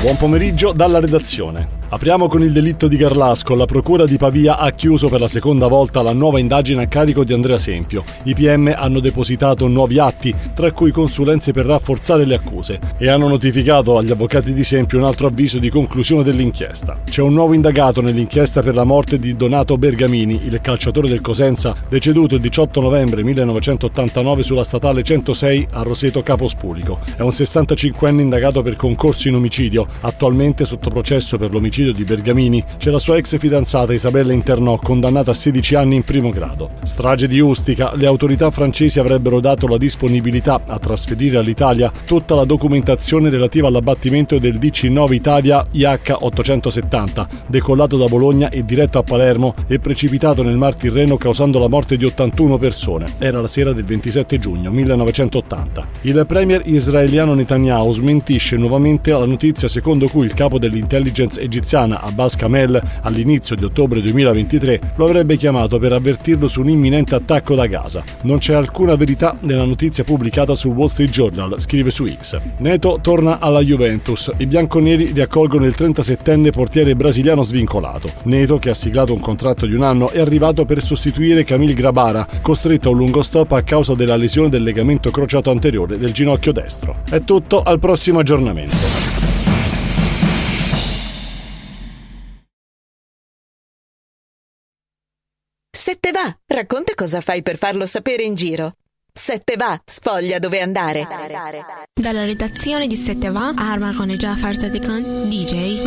Buon pomeriggio dalla redazione. Apriamo con il delitto di Garlasco. La procura di Pavia ha chiuso per la seconda volta la nuova indagine a carico di Andrea Sempio. I PM hanno depositato nuovi atti, tra cui consulenze per rafforzare le accuse, e hanno notificato agli avvocati di Sempio un altro avviso di conclusione dell'inchiesta. C'è un nuovo indagato nell'inchiesta per la morte di Donato Bergamini, il calciatore del Cosenza, deceduto il 18 novembre 1989 sulla statale 106 a Roseto Capospulico. È un 65enne indagato per concorso in omicidio. Attualmente sotto processo per l'omicidio di Bergamini c'è la sua ex fidanzata Isabella Internò, condannata a 16 anni in primo grado. Strage di Ustica. Le autorità francesi avrebbero dato la disponibilità a trasferire all'Italia tutta la documentazione relativa all'abbattimento del DC-9 Italia IH-870, decollato da Bologna e diretto a Palermo e precipitato nel Mar Tirreno causando la morte di 81 persone. Era la sera del 27 giugno 1980. Il premier israeliano Netanyahu smentisce nuovamente la notizia secondo cui il capo dell'intelligence egiziana Abbas Kamel all'inizio di ottobre 2023 lo avrebbe chiamato per avvertirlo su un imminente attacco da Gaza. Non c'è alcuna verità nella notizia pubblicata sul Wall Street Journal, scrive su X. Neto torna alla Juventus. I bianconeri riaccolgono il 37enne portiere brasiliano svincolato. Neto, che ha siglato un contratto di un anno, è arrivato per sostituire Camille Grabara, costretto a un lungo stop a causa della lesione del legamento crociato anteriore del ginocchio destro. È tutto, al prossimo aggiornamento. Se te va, racconta cosa fai per farlo sapere in giro. Se te va, sfoglia dove andare. Dalla redazione di Se te va, Arma con Jafar Sadekan, DJ